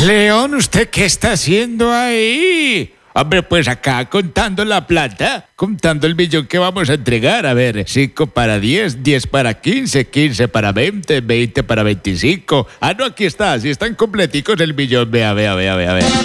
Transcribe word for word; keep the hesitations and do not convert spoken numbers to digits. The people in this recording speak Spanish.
León, ¿usted qué está haciendo ahí? Hombre, pues acá contando la plata, contando el millón que vamos a entregar. A ver, cinco para diez, diez para quince, quince para veinte, veinte para veinticinco. Ah, no, aquí está, si están completicos el millón. Vea, vea, vea, vea, vea.